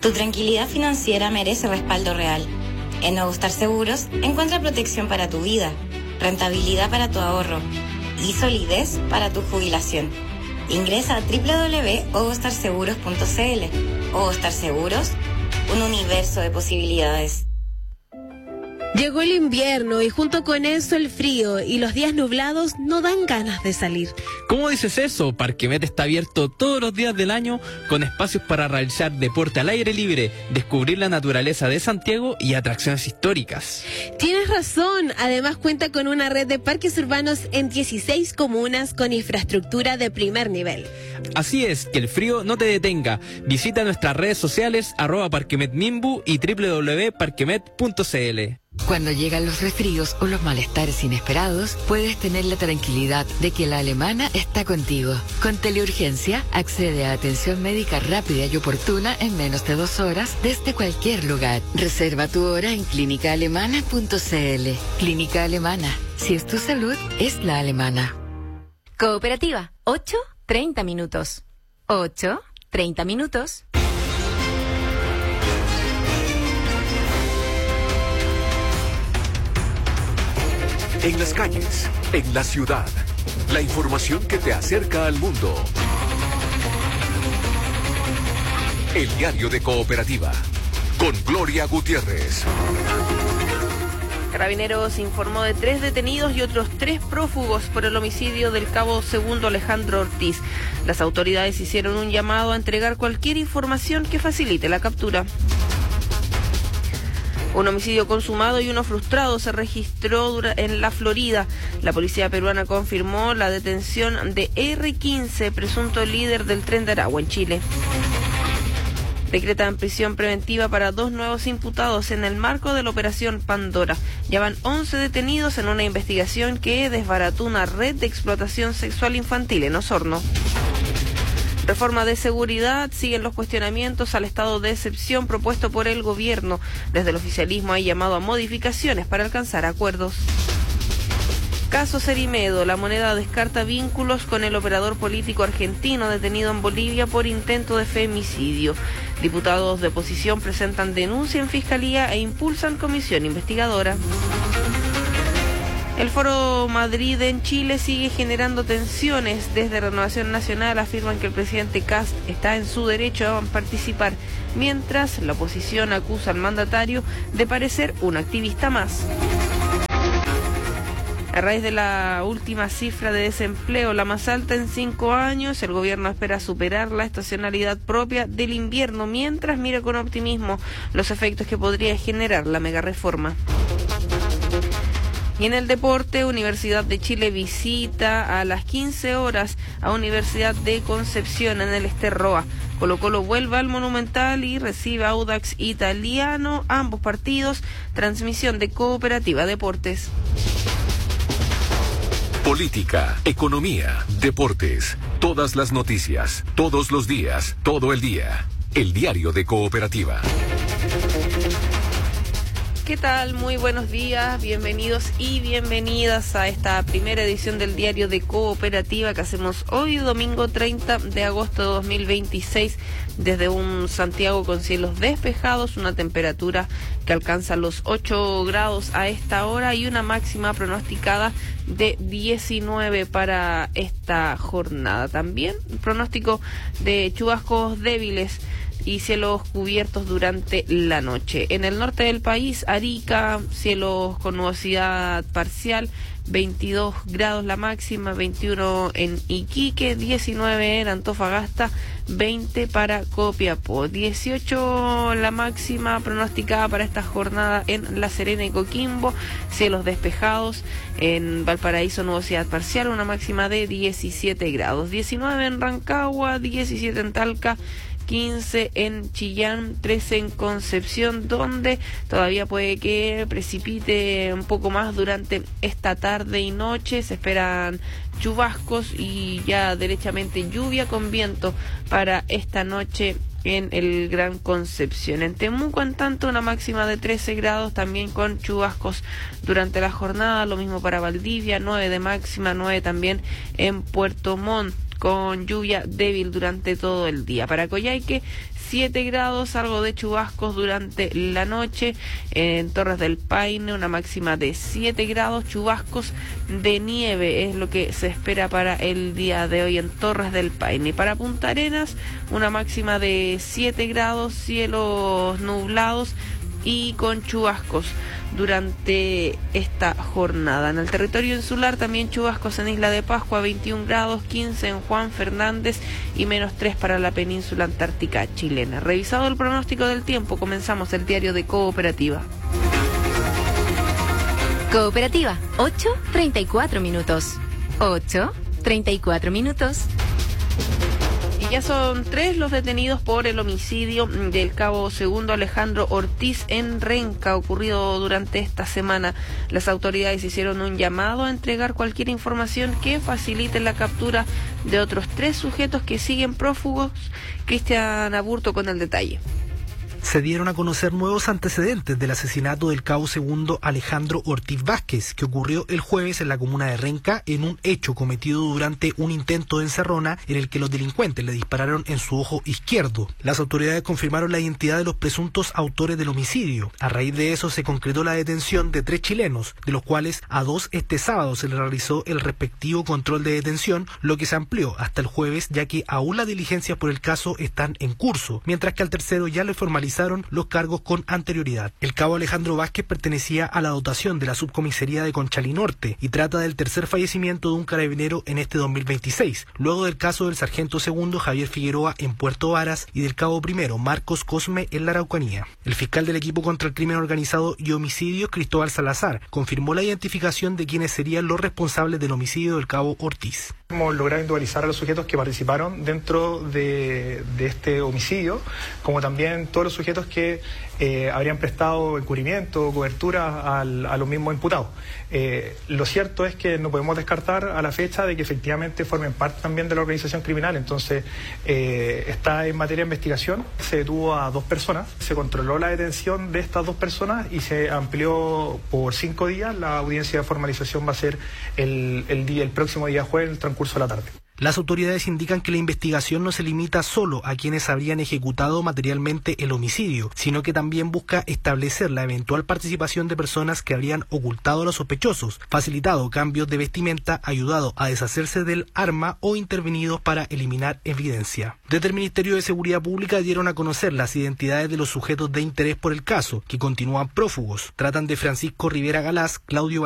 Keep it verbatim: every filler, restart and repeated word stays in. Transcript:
Tu tranquilidad financiera merece respaldo real. En Nuevo Star Seguros encuentra protección para tu vida, rentabilidad para tu ahorro y solidez para tu jubilación. Ingresa a doble u doble u doble u punto ovostar seguros punto c l. Ovostar Seguros, un universo de posibilidades. Llegó el invierno y junto con eso el frío, y los días nublados no dan ganas de salir. ¿Cómo dices eso? Parquemet está abierto todos los días del año con espacios para realizar deporte al aire libre, descubrir la naturaleza de Santiago y atracciones históricas. Tienes razón, además cuenta con una red de parques urbanos en dieciséis comunas con infraestructura de primer nivel. Así es, que el frío no te detenga. Visita nuestras redes sociales arroba parquemetmimbu y doble u doble u doble u punto parquemet punto c l. Cuando llegan los resfríos o los malestares inesperados, puedes tener la tranquilidad de que la alemana está contigo. Con Teleurgencia, accede a atención médica rápida y oportuna en menos de dos horas desde cualquier lugar. Reserva tu hora en clínica alemana punto c l. Clínica Alemana. Si es tu salud, es la alemana. Cooperativa, ocho, treinta minutos. ocho, treinta minutos. En las calles, en la ciudad, la información que te acerca al mundo. El diario de Cooperativa, con Gloria Gutiérrez. Carabineros informó de tres detenidos y otros tres prófugos por el homicidio del cabo segundo Alejandro Ortiz. Las autoridades hicieron un llamado a entregar cualquier información que facilite la captura. Un homicidio consumado y uno frustrado se registró en la Florida. La policía peruana confirmó la detención de erre quince, presunto líder del Tren de Aragua en Chile. Decretan prisión preventiva para dos nuevos imputados en el marco de la operación Pandora. Ya van once detenidos en una investigación que desbarató una red de explotación sexual infantil en Osorno. Reforma de seguridad, siguen los cuestionamientos al estado de excepción propuesto por el gobierno. Desde el oficialismo hay llamado a modificaciones para alcanzar acuerdos. Caso Cerimedo, la moneda descarta vínculos con el operador político argentino detenido en Bolivia por intento de femicidio. Diputados de oposición presentan denuncia en fiscalía e impulsan comisión investigadora. El Foro Madrid en Chile sigue generando tensiones. Desde Renovación Nacional afirman que el presidente Kast está en su derecho a participar, mientras la oposición acusa al mandatario de parecer un activista más. A raíz de la última cifra de desempleo, la más alta en cinco años, el gobierno espera superar la estacionalidad propia del invierno, mientras mira con optimismo los efectos que podría generar la megareforma. Y en el deporte, Universidad de Chile visita a las quince horas a Universidad de Concepción en el Esterroa. Colo-Colo vuelve al Monumental y recibe a Audax Italiano, ambos partidos, transmisión de Cooperativa Deportes. Política, economía, deportes, todas las noticias, todos los días, todo el día. El diario de Cooperativa. ¿Qué tal? Muy buenos días, bienvenidos y bienvenidas a esta primera edición del diario de Cooperativa que hacemos hoy, domingo treinta de agosto de dos mil veintiséis, desde un Santiago con cielos despejados, una temperatura que alcanza los ocho grados a esta hora y una máxima pronosticada de diecinueve para esta jornada. También pronóstico de chubascos débiles y cielos cubiertos durante la noche. En el norte del país, Arica, cielos con nubosidad parcial, veintidós grados la máxima, veintiuno en Iquique, diecinueve en Antofagasta, veinte para Copiapó, dieciocho la máxima pronosticada para esta jornada en La Serena y Coquimbo, cielos despejados, en Valparaíso nubosidad parcial, una máxima de diecisiete grados, diecinueve en Rancagua, diecisiete en Talca, quince en Chillán, trece en Concepción, donde todavía puede que precipite un poco más durante esta tarde y noche. Se esperan chubascos y ya derechamente lluvia con viento para esta noche en el Gran Concepción. En Temuco, en tanto, una máxima de trece grados, también con chubascos durante la jornada. Lo mismo para Valdivia, nueve de máxima, nueve también en Puerto Montt. con lluvia débil durante todo el día. Para Coyhaique, siete grados, algo de chubascos durante la noche. En Torres del Paine, una máxima de siete grados, chubascos de nieve es lo que se espera para el día de hoy en Torres del Paine. Y para Punta Arenas, una máxima de siete grados, cielos nublados y con chubascos durante esta jornada. En el territorio insular también chubascos en Isla de Pascua, veintiún grados, quince en Juan Fernández y menos tres para la península antártica chilena. Revisado el pronóstico del tiempo, comenzamos el diario de Cooperativa. Cooperativa, ocho treinta y cuatro minutos. ocho treinta y cuatro minutos. Ya son tres los detenidos por el homicidio del cabo segundo Alejandro Ortiz en Renca, ocurrido durante esta semana. Las autoridades hicieron un llamado a entregar cualquier información que facilite la captura de otros tres sujetos que siguen prófugos. Cristian Aburto con el detalle. Se dieron a conocer nuevos antecedentes del asesinato del cabo segundo Alejandro Ortiz Vázquez, que ocurrió el jueves en la comuna de Renca en un hecho cometido durante un intento de encerrona en el que los delincuentes le dispararon en su ojo izquierdo. Las autoridades confirmaron la identidad de los presuntos autores del homicidio. A raíz de eso se concretó la detención de tres chilenos, de los cuales a dos este sábado se le realizó el respectivo control de detención, lo que se amplió hasta el jueves, ya que aún las diligencias por el caso están en curso, mientras que al tercero ya le formalizaron los cargos con anterioridad. El cabo Alejandro Vázquez pertenecía a la dotación de la subcomisaría de Conchalí Norte y trata del tercer fallecimiento de un carabinero en este dos mil veintiséis, luego del caso del sargento segundo Javier Figueroa en Puerto Varas y del cabo primero Marcos Cosme en la Araucanía. El fiscal del equipo contra el crimen organizado y homicidios, Cristóbal Salazar, confirmó la identificación de quienes serían los responsables del homicidio del cabo Ortiz. Hemos logrado individualizar a los sujetos que participaron dentro de, de este homicidio, como también todos los sujetos que eh, habrían prestado encubrimiento o cobertura al, a los mismos imputados. Eh, lo cierto es que no podemos descartar a la fecha de que efectivamente formen parte también de la organización criminal. Entonces, eh, está en materia de investigación, se detuvo a dos personas, se controló la detención de estas dos personas y se amplió por cinco días. La audiencia de formalización va a ser el, el, día, el próximo día jueves, en el transcurso de la tarde. Las autoridades indican que la investigación no se limita solo a quienes habrían ejecutado materialmente el homicidio, sino que también busca establecer la eventual participación de personas que habrían ocultado a los sospechosos, facilitado cambios de vestimenta, ayudado a deshacerse del arma o intervenido para eliminar evidencia. Desde el Ministerio de Seguridad Pública dieron a conocer las identidades de los sujetos de interés por el caso, que continúan prófugos. Tratan de Francisco Rivera Galás, Claudio